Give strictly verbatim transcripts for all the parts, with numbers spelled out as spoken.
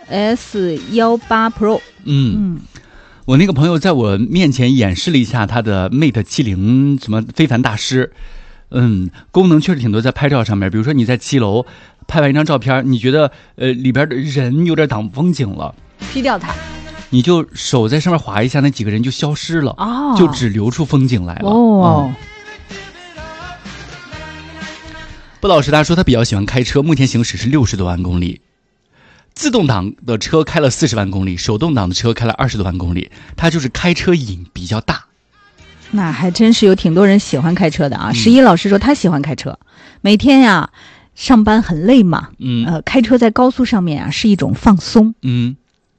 S 一八 Pro。 嗯嗯，我那个朋友在我面前演示了一下他的 Mate 七零什么非凡大师。嗯，功能确实挺多，在拍照上面，比如说你在七楼拍完一张照片，你觉得呃里边的人有点挡风景了， P 掉它， 你就手在上面划一下，那几个人就消失了， 哦， 就只留出风景来了。 哦、 嗯，不老实他说他比较喜欢开车，目前行驶是六十多万公里，自动挡的车开了四十万公里，手动挡的车开了二十多万公里，他就是开车瘾比较大。 那还真是有挺多人喜欢开车的啊。十一老师说他喜欢开车，每天呀上班很累嘛， 嗯， 呃，开车在高速上面啊是一种放松。 嗯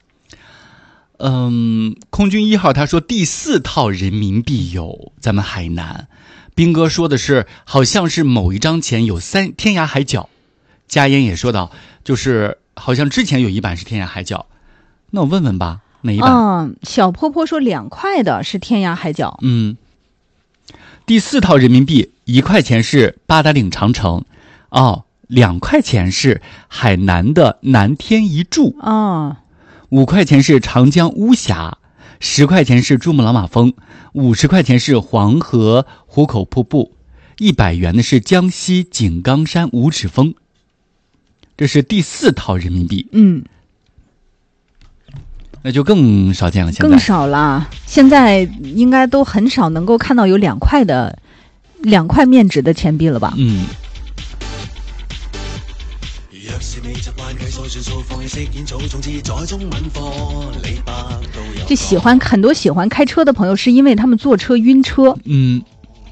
嗯，空军一号他说第四套人民币有咱们海南，兵哥说的是好像是某一张钱有三天涯海角，佳烟也说到就是好像之前有一版是天涯海角，那我问问吧。哪一版？ 嗯，小坡坡说两块的是天涯海角。 嗯，第四套人民币，一块钱是八达岭长城，哦，两块钱是海南的南天一柱， 哦， 五块钱是长江巫峡，十块钱是珠穆朗玛峰，五十块钱是黄河壶口瀑布，一百元的是江西井冈山五指峰。这是第四套人民币。 嗯。 那就更少见了，现在更少了。现在应该都很少能够看到有两块的两块面值的钱币了吧？ 嗯。 这喜欢很多喜欢开车的朋友，是因为他们坐车晕车。 嗯。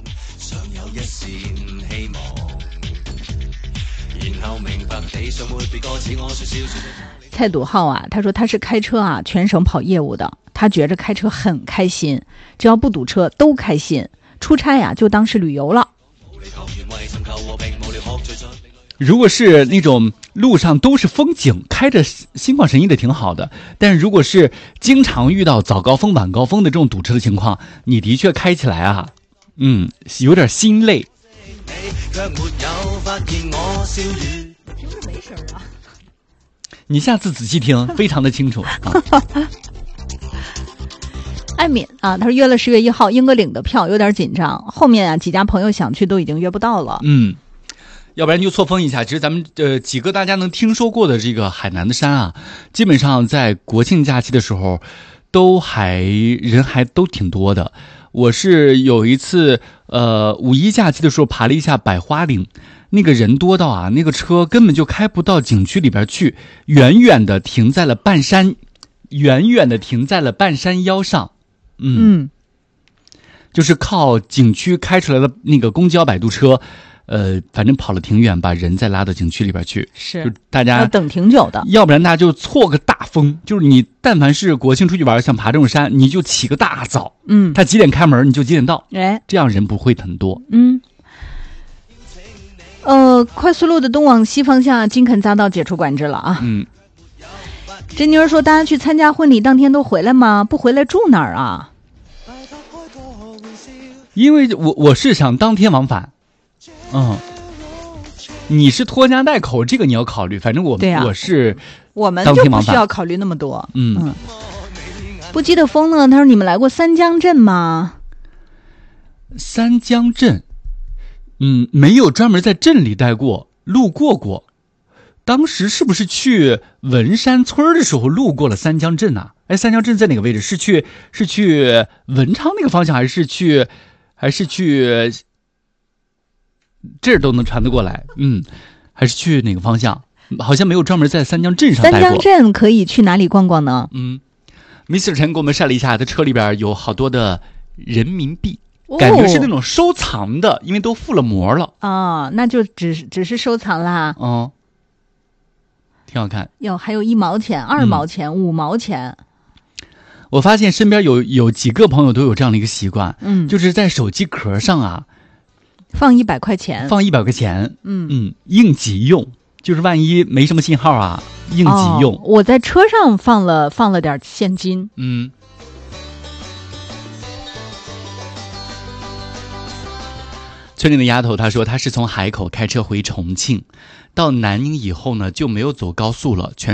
蔡笃浩啊，他说他是开车啊，全省跑业务的，他觉着开车很开心，只要不堵车都开心。出差呀、啊，就当是旅游了。 如果是那种路上都是风景，开着心旷神怡的挺好的。但是如果是经常遇到早高峰、晚高峰的这种堵车的情况，你的确开起来啊，嗯，有点心累。 没事啊。 你下次仔细听，非常的清楚。啊、 艾敏啊，他说约了十月一号，英格岭的票有点紧张，后面啊几家朋友想去都已经约不到了。 嗯，要不然就错峰一下。其实咱们呃几个大家能听说过的这个海南的山啊，基本上在国庆假期的时候，都还人还都挺多的。我是有一次呃五一假期的时候爬了一下百花岭。那个人多到啊，那个车根本就开不到景区里边去，远远的停在了半山，远远的停在了半山腰上。嗯，嗯就是靠景区开出来的那个公交摆渡车，呃，反正跑了挺远，把人再拉到景区里边去。 是， 就大家要等挺久的， 要不然大家就错个大风。就是你但凡是国庆出去玩，像爬这种山，你就起个大早。 嗯， 他几点开门你就几点到， 哎， 这样人不会很多。 嗯。呃，快速路的东往西方向，金肯匝道解除管制了啊。 嗯， 珍妮儿说，大家去参加婚礼当天都回来吗？不回来住哪儿啊？ 因为我我是想当天往返。嗯，你是拖家带口，这个你要考虑。反正我、啊、我是我们就不需要考虑那么多。 嗯嗯。 不羁的风呢？他说你们来过三江镇吗？ 三江镇。嗯，没有专门在镇里待过，路过过。当时是不是去文山村的时候路过了三江镇啊？哎，三江镇在哪个位置？是去是去文昌那个方向，还是去还是去这儿都能传得过来？嗯，还是去哪个方向？好像没有专门在三江镇上待过。 三江镇可以去哪里逛逛呢？ 嗯 ，mister 陈给我们晒了一下，他车里边有好多的人民币。感觉是那种收藏的，因为都附了膜了啊、哦，那就只只是收藏啦。 嗯，挺好看。 有还有一毛钱、二毛钱、嗯、五毛钱。 我发现身边有有几个朋友都有这样的一个习惯， 嗯， 就是在手机壳上啊放一百块钱， 放一百块钱， 嗯嗯，应急用，就是万一没什么信号啊，应急用。 哦、我在车上放了放了点现金， 嗯。村里的丫头她说她是从海口开车回重庆，到南宁以后呢就没有走高速了，全